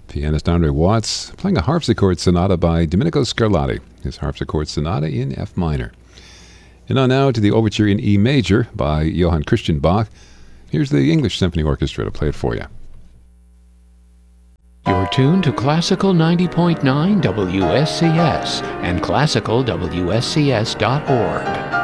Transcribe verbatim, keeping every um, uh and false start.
Pianist Andre Watts playing a harpsichord sonata by Domenico Scarlatti, his harpsichord sonata in F minor. And on now to the overture in E major by Johann Christian Bach. Here's the English Symphony Orchestra to play it for you. You're tuned to Classical ninety point nine W S C S and classical W S C S dot org.